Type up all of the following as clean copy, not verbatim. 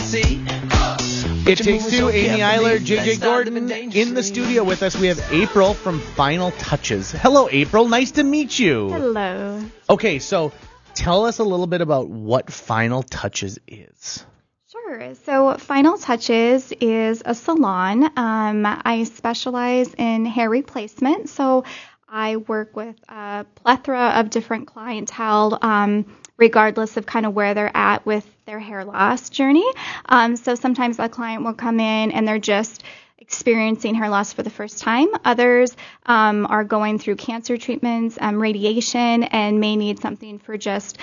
see. It Takes Two, Amy Eiler, JJ Gordon in the studio with us. We have April from Final Touches. Hello, April. Nice to meet you. Hello. Okay, so tell us a little bit about what Final Touches is. Sure. So Final Touches is a salon. I specialize in hair replacement. So I work with a plethora of different clientele, regardless of kind of where they're at with their hair loss journey. So sometimes a client will come in and they're just experiencing hair loss for the first time. Others are going through cancer treatments, radiation, and may need something for just,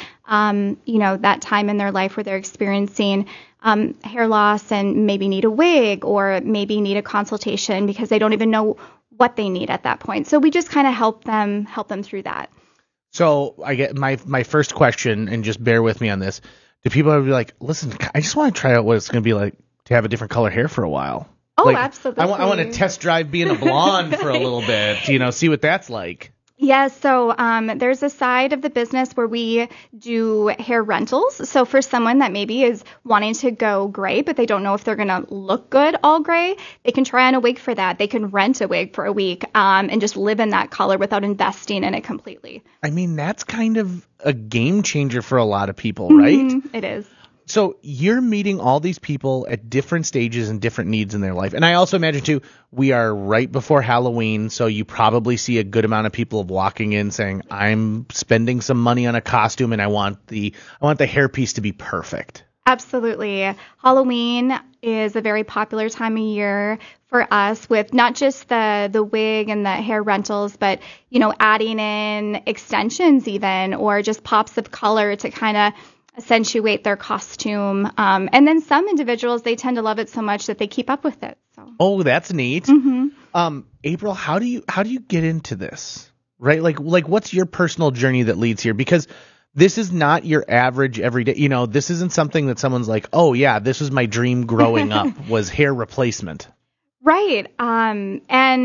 that time in their life where they're experiencing hair loss and maybe need a wig or maybe need a consultation because they don't even know what they need at that point. So we just kind of help them through that. So I get my first question, and just bear with me on this. Do people be like, listen, I just want to try out what it's going to be like to have a different color hair for a while? Oh, like, absolutely. I want to test drive being a blonde for a little bit, see what that's like. Yes, so there's a side of the business where we do hair rentals. So for someone that maybe is wanting to go gray, but they don't know if they're going to look good all gray, they can try on a wig for that. They can rent a wig for a week and just live in that color without investing in it completely. I mean, that's kind of a game changer for a lot of people, right? Mm-hmm, it is. So you're meeting all these people at different stages and different needs in their life. And I also imagine, too, we are right before Halloween, so you probably see a good amount of people walking in saying, I'm spending some money on a costume and I want the hairpiece to be perfect. Absolutely. Halloween is a very popular time of year for us with not just the wig and the hair rentals, but, adding in extensions even or just pops of color to kind of accentuate their costume. And then some individuals, they tend to love it so much that they keep up with it. So. Oh, that's neat. Mm-hmm. April, how do you get into this? Right? Like what's your personal journey that leads here? Because this is not your average everyday, this isn't something that someone's like, oh yeah, this was my dream growing up was hair replacement. Right. And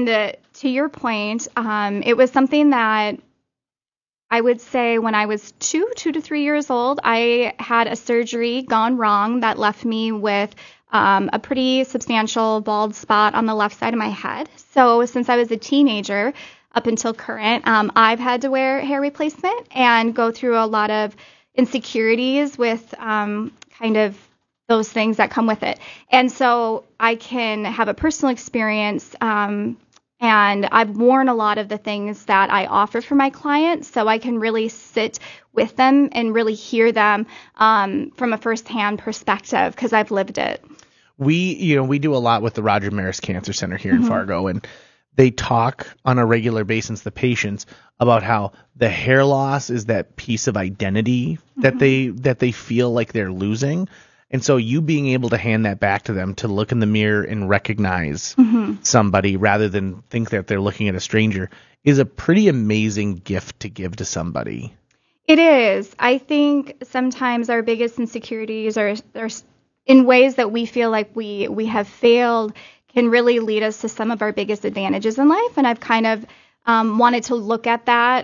to your point, it was something that I would say when I was 2 to 3 years old, I had a surgery gone wrong that left me with a pretty substantial bald spot on the left side of my head. So since I was a teenager up until current, I've had to wear hair replacement and go through a lot of insecurities with kind of those things that come with it. And so I can have a personal experience and I've worn a lot of the things that I offer for my clients, so I can really sit with them and really hear them from a firsthand perspective because I've lived it. We do a lot with the Roger Maris Cancer Center here in Fargo, and they talk on a regular basis, the patients, about how the hair loss is that piece of identity that they feel like they're losing. And so you being able to hand that back to them to look in the mirror and recognize somebody rather than think that they're looking at a stranger is a pretty amazing gift to give to somebody. It is. I think sometimes our biggest insecurities are in ways that we feel like we have failed can really lead us to some of our biggest advantages in life. And I've kind of wanted to look at that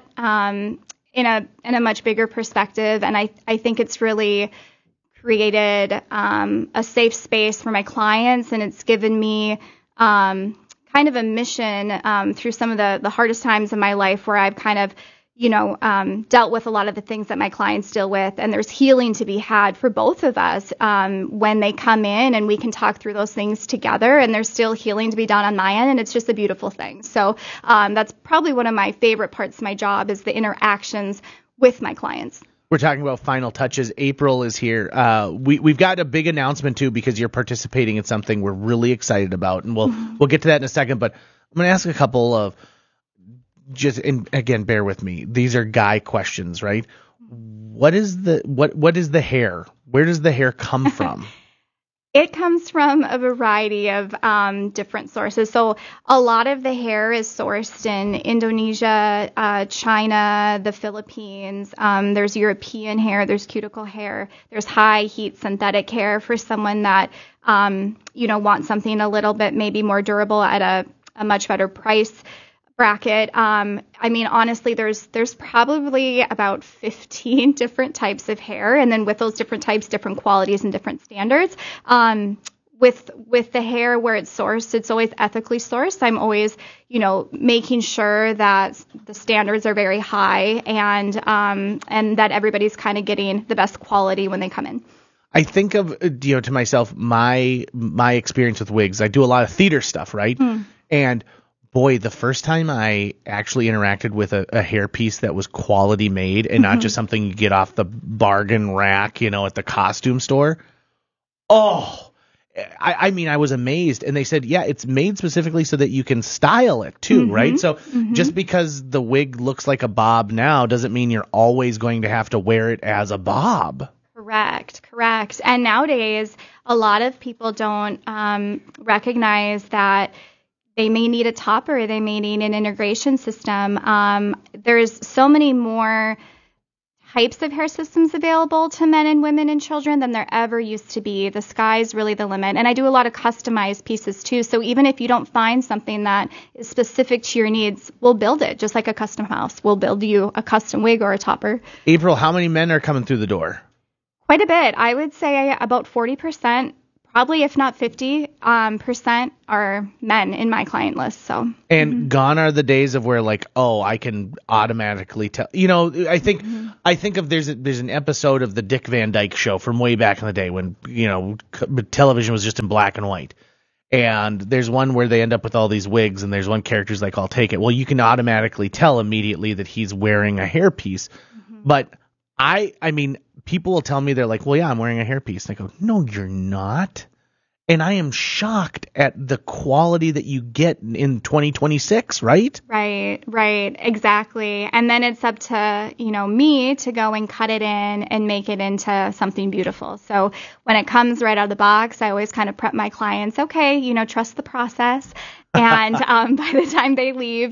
in a much bigger perspective. And I think it's really created a safe space for my clients, and it's given me kind of a mission through some of the hardest times in my life where I've kind of, dealt with a lot of the things that my clients deal with, and there's healing to be had for both of us when they come in, and we can talk through those things together, and there's still healing to be done on my end, and it's just a beautiful thing. So that's probably one of my favorite parts of my job is the interactions with my clients. We're talking about Final Touches. April is here. We've got a big announcement, too, because you're participating in something we're really excited about. And we'll get to that in a second. But I'm going to ask a couple of and again, bear with me. These are guy questions, right? What is the hair? Where does the hair come from? It comes from a variety of different sources. So a lot of the hair is sourced in Indonesia, China, the Philippines. There's European hair. There's cuticle hair. There's high heat synthetic hair for someone that, wants something a little bit maybe more durable at a much better price bracket. I mean, honestly, there's probably about 15 different types of hair, and then with those different types, different qualities and different standards. With the hair where it's sourced, it's always ethically sourced. I'm always, making sure that the standards are very high and that everybody's kind of getting the best quality when they come in. I think of, to myself, my experience with wigs. I do a lot of theater stuff, right? And boy, the first time I actually interacted with a hairpiece that was quality made and not just something you get off the bargain rack, at the costume store. Oh, I mean, I was amazed. And they said, yeah, it's made specifically so that you can style it too, right? So just because the wig looks like a bob now doesn't mean you're always going to have to wear it as a bob. Correct. And nowadays, a lot of people don't recognize that they may need a topper, they may need an integration system. There's so many more types of hair systems available to men and women and children than there ever used to be. The sky's really the limit. And I do a lot of customized pieces too. So even if you don't find something that is specific to your needs, we'll build it just like a custom house. We'll build you a custom wig or a topper. April, how many men are coming through the door? Quite a bit. I would say about 40%. Probably, if not 50%, are men in my client list. So, and gone are the days of where I can automatically tell. I think of there's an episode of the Dick Van Dyke Show from way back in the day when television was just in black and white. And there's one where they end up with all these wigs, and there's one character's like, "I'll take it." Well, you can automatically tell immediately that he's wearing a hairpiece. But I mean, people will tell me they're like, "Well, yeah, I'm wearing a hairpiece." And I go, "No, you're not." And I am shocked at the quality that you get in 2026, right? Right. Exactly. And then it's up to, me to go and cut it in and make it into something beautiful. So when it comes right out of the box, I always kind of prep my clients, okay, trust the process. And by the time they leave,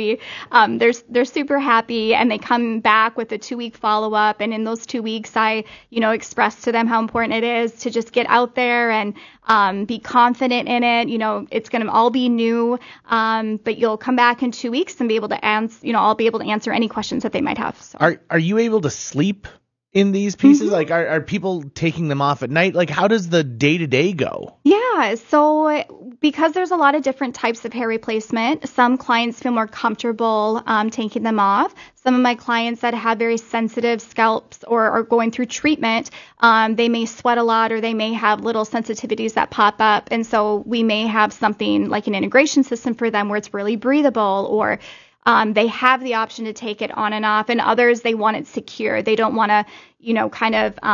they're super happy, and they come back with a 2-week follow-up. And in those 2 weeks, I, express to them how important it is to just get out there and be confident in it. It's going to all be new, but you'll come back in 2 weeks and be able to answer. I'll be able to answer any questions that they might have. So. Are you able to sleep in these pieces? Like, are people taking them off at night? Like, how does the day-to-day go? Yeah, so because there's a lot of different types of hair replacement, some clients feel more comfortable taking them off. Some of my clients that have very sensitive scalps or are going through treatment, they may sweat a lot, or they may have little sensitivities that pop up. And so we may have something like an integration system for them where it's really breathable, or they have the option to take it on and off, and others, they want it secure. They don't want to, kind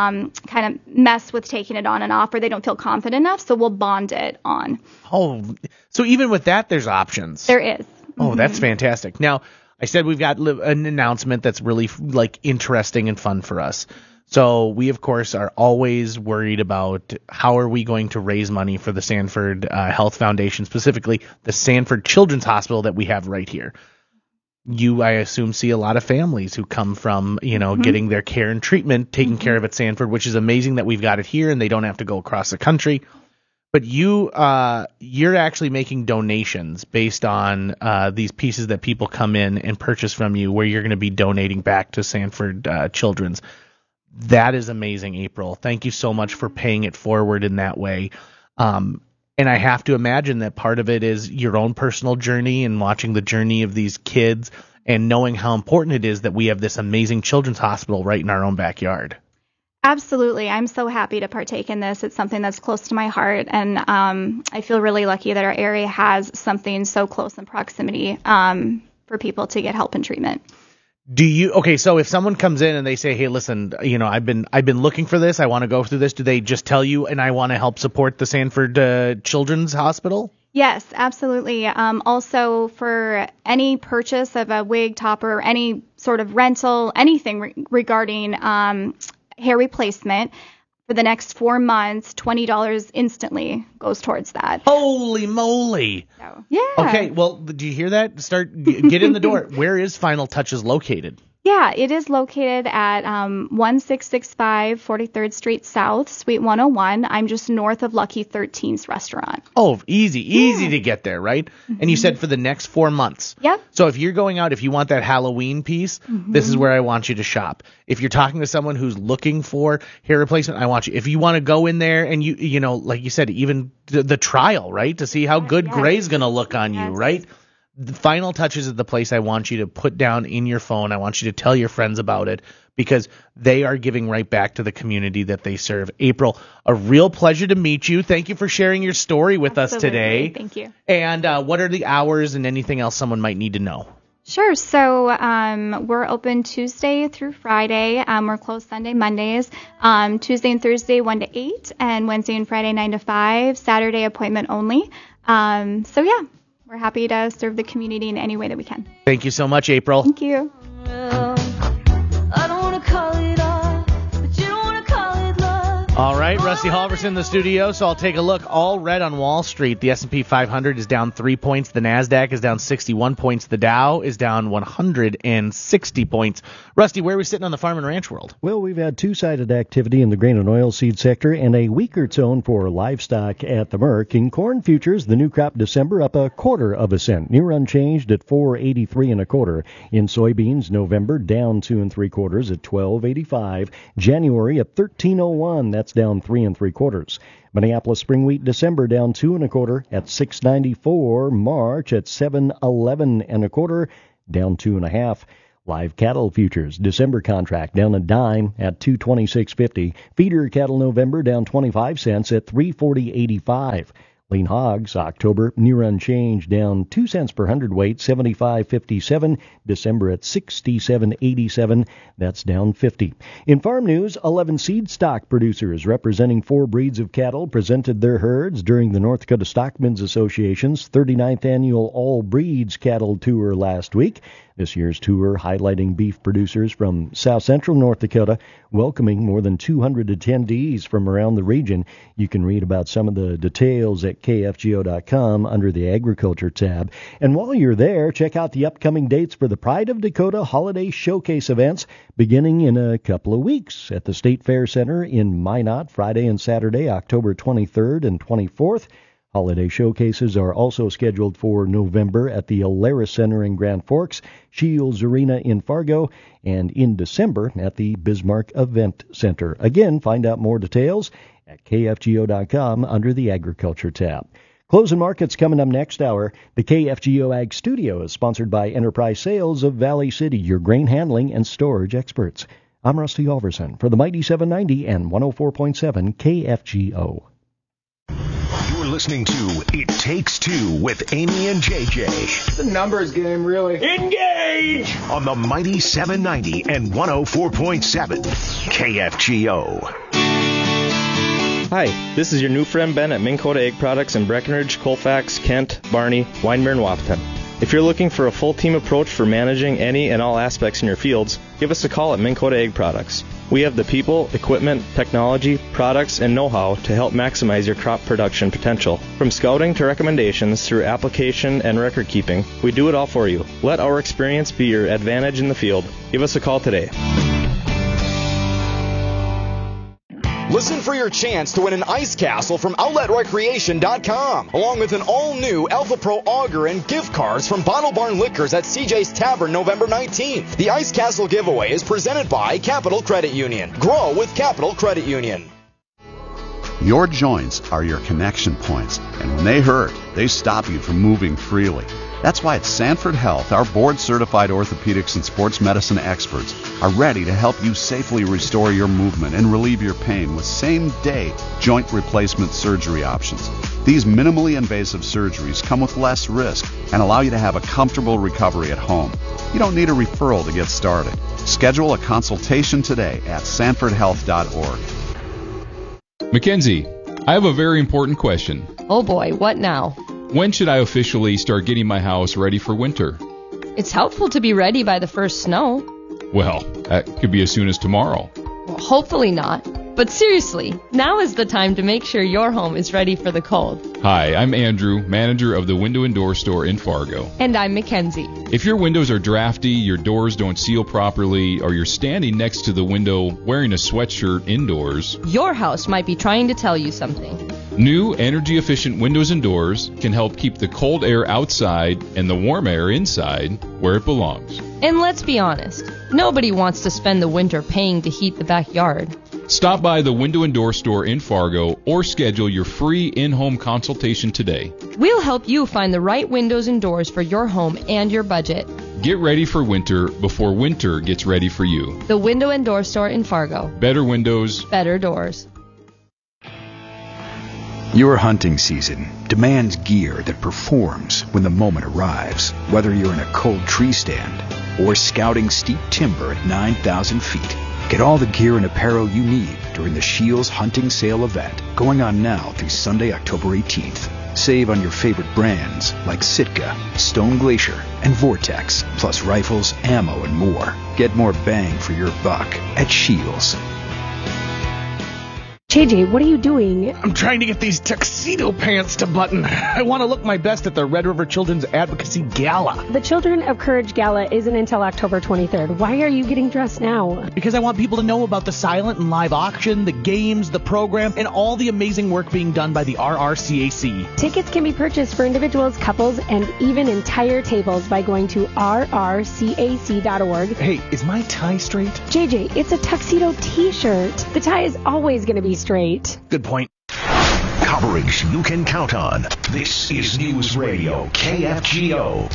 of mess with taking it on and off, or they don't feel confident enough. So we'll bond it on. Oh, so even with that, there's options. There is. Oh, that's fantastic. Now, I said we've got an announcement that's really interesting and fun for us. So we, of course, are always worried about how are we going to raise money for the Sanford Health Foundation, specifically the Sanford Children's Hospital that we have right here. You, I assume, see a lot of families who come from, getting their care and treatment taken care of at Sanford, which is amazing that we've got it here and they don't have to go across the country. But you're actually making donations based on these pieces that people come in and purchase from you, where you're going to be donating back to Sanford Children's. That is amazing, April. Thank you so much for paying it forward in that way. And I have to imagine that part of it is your own personal journey and watching the journey of these kids and knowing how important it is that we have this amazing children's hospital right in our own backyard. Absolutely. I'm so happy to partake in this. It's something that's close to my heart. And I feel really lucky that our area has something so close in proximity for people to get help and treatment. So if someone comes in and they say, hey, listen, I've been looking for this, I want to go through this, do they just tell you, and I want to help support the Sanford Children's Hospital? Yes, absolutely. Also, for any purchase of a wig, topper, or any sort of rental, anything regarding hair replacement, for the next 4 months, $20 instantly goes towards that. Holy moly. So, yeah. Okay, well, do you hear that? Get in the door. Where is Final Touches located? Yeah, it is located at 1665 43rd Street South, Suite 101. I'm just north of Lucky 13's restaurant. Oh, easy to get there, right? Mm-hmm. And you said for the next 4 months. Yep. So if you're going out, if you want that Halloween piece, this is where I want you to shop. If you're talking to someone who's looking for hair replacement, I want you. If you want to go in there and you know, like you said, even the trial, right, to see how good gray's going to look on you, right? The final touches of the place I want you to put down in your phone. I want you to tell your friends about it because they are giving right back to the community that they serve. April, a real pleasure to meet you. Thank you for sharing your story with us today. Thank you. And what are the hours and anything else someone might need to know? Sure. So we're open Tuesday through Friday. We're closed Sunday, Mondays. Tuesday and Thursday, 1 to 8, and Wednesday and Friday, 9 to 5. Saturday appointment only. So yeah. We're happy to serve the community in any way that we can. Thank you so much, April. Thank you. All right, Rusty Halverson in the studio, so I'll take a look. All red on Wall Street. The S&P 500 is down 3 points. The NASDAQ is down 61 points. The Dow is down 160 points. Rusty, where are we sitting on the farm and ranch world? Well, we've had two-sided activity in the grain and oilseed sector and a weaker tone for livestock at the Merc. In corn futures, the new crop December up 1/4 cent, near unchanged at 4.83 1/4. In soybeans, November down 2 3/4 at 12.85. January at 13.01. That's down 3 3/4. Minneapolis spring wheat December down 2 1/4 at 6.94. March at 7.11 1/4, down 2 1/2. Live cattle futures December contract down a dime at 226.50. Feeder cattle November down 25 cents at 340.85. Lean hogs October near unchanged, down 2 cents per hundredweight, 75.57. December at 67.87. That's down 50. In farm news, 11 seed stock producers representing 4 breeds of cattle presented their herds during the North Dakota Stockmen's Association's 39th annual All Breeds Cattle Tour last week. This year's tour highlighting beef producers from South Central North Dakota, welcoming more than 200 attendees from around the region. You can read about some of the details at kfgo.com under the Agriculture tab. And while you're there, check out the upcoming dates for the Pride of Dakota Holiday Showcase events beginning in a couple of weeks at the State Fair Center in Minot, Friday and Saturday, October 23rd and 24th. Holiday showcases are also scheduled for November at the Alaris Center in Grand Forks, Shields Arena in Fargo, and in December at the Bismarck Event Center. Again, find out more details at kfgo.com under the Agriculture tab. Closing markets coming up next hour. The KFGO Ag Studio is sponsored by Enterprise Sales of Valley City, your grain handling and storage experts. I'm Rusty Halverson for the Mighty 790 and 104.7 KFGO. You're listening to It Takes Two with Amy and JJ. It's a numbers game, really. Engage! On the Mighty 790 and 104.7 KFGO. Hi, this is your new friend Ben at Minn Kota Egg Products in Breckenridge, Colfax, Kent, Barney, Winemere, and Wahpeton. If you're looking for a full team approach for managing any and all aspects in your fields, give us a call at Minn Kota Egg Products. We have the people, equipment, technology, products, and know-how to help maximize your crop production potential. From scouting to recommendations through application and record keeping, we do it all for you. Let our experience be your advantage in the field. Give us a call today. Listen for your chance to win an ice castle from OutletRecreation.com, along with an all-new Alpha Pro auger and gift cards from Bottle Barn Liquors at CJ's Tavern November 19th. The ice castle giveaway is presented by Capital Credit Union. Grow with Capital Credit Union. Your joints are your connection points, and when they hurt, they stop you from moving freely. That's why at Sanford Health, our board-certified orthopedics and sports medicine experts are ready to help you safely restore your movement and relieve your pain with same-day joint replacement surgery options. These minimally invasive surgeries come with less risk and allow you to have a comfortable recovery at home. You don't need a referral to get started. Schedule a consultation today at sanfordhealth.org. Mackenzie, I have a very important question. Oh boy, what now? When should I officially start getting my house ready for winter? It's helpful to be ready by the first snow. Well, that could be as soon as tomorrow. Well, hopefully not. But seriously, now is the time to make sure your home is ready for the cold. Hi, I'm Andrew, manager of the Window and Door Store in Fargo. And I'm Mackenzie. If your windows are drafty, your doors don't seal properly, or you're standing next to the window wearing a sweatshirt indoors, your house might be trying to tell you something. New energy-efficient windows and doors can help keep the cold air outside and the warm air inside where it belongs. And let's be honest, nobody wants to spend the winter paying to heat the backyard. Stop by the Window and Door Store in Fargo or schedule your free in-home consultation today. We'll help you find the right windows and doors for your home and your budget. Get ready for winter before winter gets ready for you. The Window and Door Store in Fargo. Better windows, better doors. Your hunting season demands gear that performs when the moment arrives, whether you're in a cold tree stand or scouting steep timber at 9,000 feet. Get all the gear and apparel you need during the Shields Hunting Sale event going on now through Sunday, October 18th. Save on your favorite brands like Sitka, Stone Glacier, and Vortex, plus rifles, ammo, and more. Get more bang for your buck at Shields. JJ, what are you doing? I'm trying to get these tuxedo pants to button. I want to look my best at the Red River Children's Advocacy Gala. The Children of Courage Gala isn't until October 23rd. Why are you getting dressed now? Because I want people to know about the silent and live auction, the games, the program, and all the amazing work being done by the RRCAC. Tickets can be purchased for individuals, couples, and even entire tables by going to rrcac.org. Hey, is my tie straight? JJ, it's a tuxedo t-shirt. The tie is always going to be straight. Good point. Coverage you can count on. This is News Radio KFGO.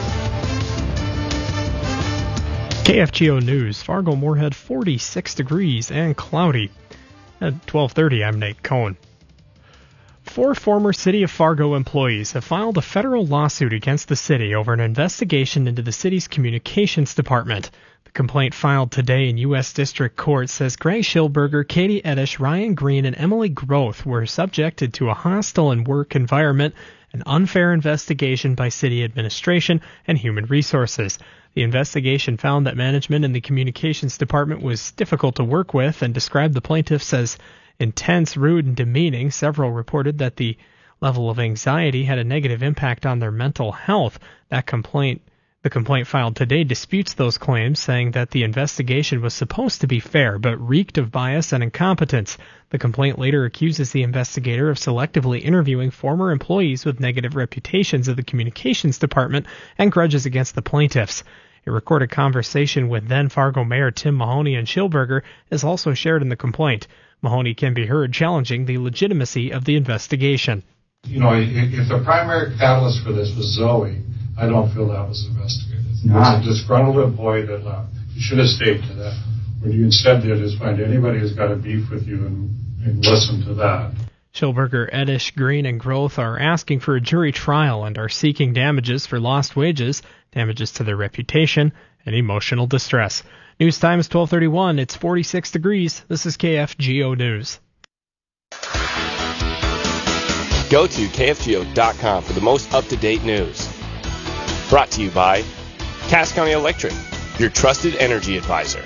KFGO News, Fargo-Moorhead 46 degrees and cloudy. At 12:30, I'm Nate Cohn. 4 former City of Fargo employees have filed a federal lawsuit against the city over an investigation into the city's communications department. The complaint filed today in U.S. District Court says Greg Schilberger, Katie Edish, Ryan Green, and Emily Groth were subjected to a hostile and work environment, an unfair investigation by city administration and human resources. The investigation found that management in the communications department was difficult to work with and described the plaintiffs as intense, rude, and demeaning. Several reported that the level of anxiety had a negative impact on their mental health. The complaint filed today disputes those claims, saying that the investigation was supposed to be fair but reeked of bias and incompetence. The complaint later accuses the investigator of selectively interviewing former employees with negative reputations of the communications department and grudges against the plaintiffs. A recorded conversation with then Fargo Mayor Tim Mahoney and Schilberger is also shared in the complaint. Mahoney can be heard challenging the legitimacy of the investigation. You know, if the primary catalyst for this was Zoe, I don't feel that was investigated. It was a disgruntled employee that left. You should have stayed to that. What you instead did is find anybody who's got a beef with you and listen to that. Schilberger, Edish, Green, and Groth are asking for a jury trial and are seeking damages for lost wages, damages to their reputation, and emotional distress. News time is 12:31. It's 46 degrees. This is KFGO News. Go to KFGO.com for the most up-to-date news. Brought to you by Cass County Electric, your trusted energy advisor.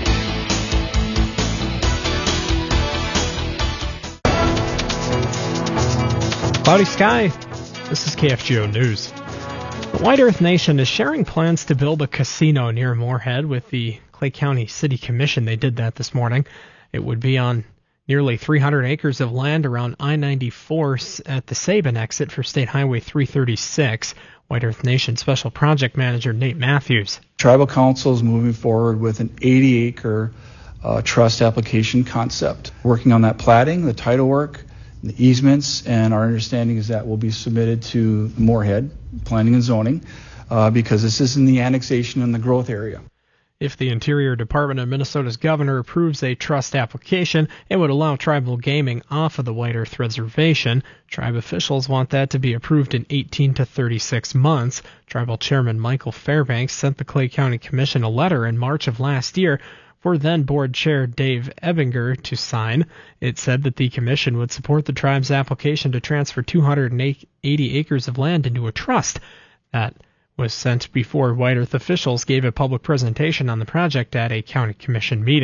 Cloudy sky. This is KFGO News. The White Earth Nation is sharing plans to build a casino near Moorhead with the Clay County City Commission. They did that this morning. It would be on nearly 300 acres of land around I-94 at the Sabin exit for State Highway 336. White Earth Nation Special Project Manager Nate Matthews. Tribal Council is moving forward with an 80-acre trust application concept. Working on that platting, the title work, the easements, and our understanding is that will be submitted to Moorhead Planning and Zoning because this is in the annexation and the growth area. If the Interior Department of Minnesota's governor approves a trust application, it would allow tribal gaming off of the White Earth Reservation. Tribe officials want that to be approved in 18 to 36 months. Tribal Chairman Michael Fairbanks sent the Clay County Commission a letter in March of last year for then Board Chair Dave Ebinger to sign. It said that the commission would support the tribe's application to transfer 280 acres of land into a trust. That was sent before White Earth officials gave a public presentation on the project at a county commission meeting.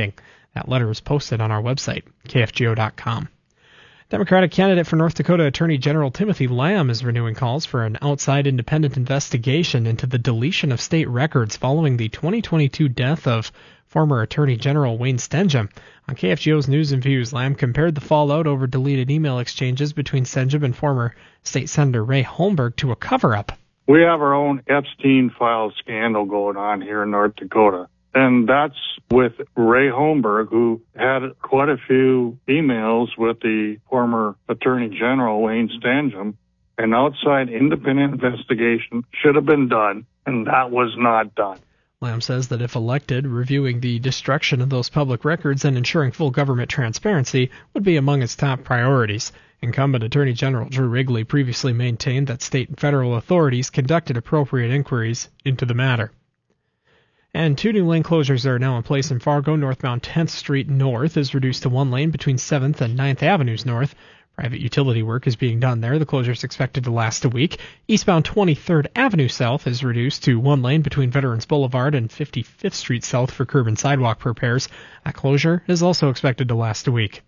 That letter is posted on our website, kfgo.com. Democratic candidate for North Dakota Attorney General Timothy Lamb is renewing calls for an outside independent investigation into the deletion of state records following the 2022 death of former Attorney General Wayne Stenjum. On KFGO's News and Views, Lamb compared the fallout over deleted email exchanges between Stenjum and former State Senator Ray Holmberg to a cover-up. We have our own Epstein file scandal going on here in North Dakota. And that's with Ray Holmberg, who had quite a few emails with the former Attorney General, Wayne Stenjum. An outside independent investigation should have been done, and that was not done. Lamb says that if elected, reviewing the destruction of those public records and ensuring full government transparency would be among its top priorities. Incumbent Attorney General Drew Wrigley previously maintained that state and federal authorities conducted appropriate inquiries into the matter. And 2 new lane closures are now in place in Fargo. Northbound 10th Street North is reduced to 1 lane between 7th and 9th Avenues North. Private utility work is being done there. The closure is expected to last a week. Eastbound 23rd Avenue South is reduced to 1 lane between Veterans Boulevard and 55th Street South for curb and sidewalk repairs. That closure is also expected to last a week.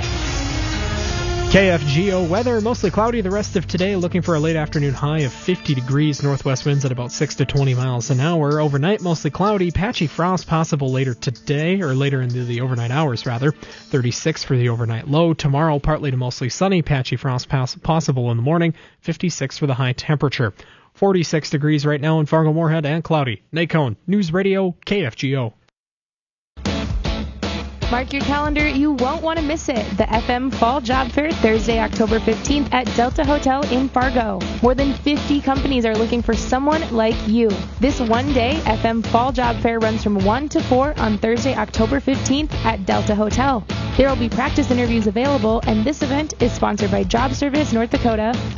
KFGO weather, mostly cloudy the rest of today, looking for a late afternoon high of 50 degrees, northwest winds at about 6 to 20 miles an hour. Overnight, mostly cloudy, patchy frost possible later today, or later into the overnight hours, rather. 36 for the overnight low. Tomorrow, partly to mostly sunny, patchy frost possible in the morning. 56 for the high temperature. 46 degrees right now in Fargo-Moorhead and cloudy. Nate Cohn, News Radio, KFGO. Mark your calendar, you won't want to miss it. The FM Fall Job Fair, Thursday, October 15th at Delta Hotel in Fargo. More than 50 companies are looking for someone like you. This one-day FM Fall Job Fair runs from 1 to 4 on Thursday, October 15th at Delta Hotel. There will be practice interviews available, and this event is sponsored by Job Service North Dakota,